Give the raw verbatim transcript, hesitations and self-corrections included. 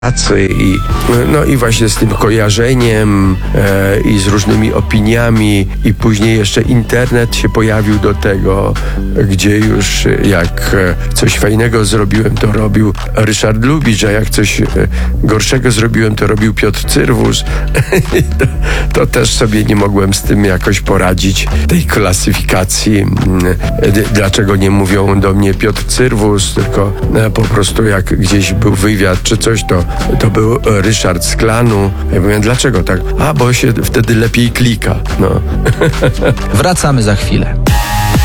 pracy i, no i właśnie z tym kojarzeniem e, i z różnymi opiniami i później jeszcze internet się pojawił do tego, gdzie już jak coś fajnego zrobiłem, to robił Ryszard Lubicz, a jak coś gorszego zrobiłem, to robił Piotr Cyrwus. to, to też sobie nie mogłem z tym jakoś poradzić, tej klasyfikacji. Dlaczego nie mówią do mnie Piotr Cyrwus, tylko po prostu jak gdzieś był wywiad czy coś, to, to był Ryszard z klanu. Ja mówię, dlaczego tak? A, bo się wtedy lepiej klika. No. Wracamy za chwilę.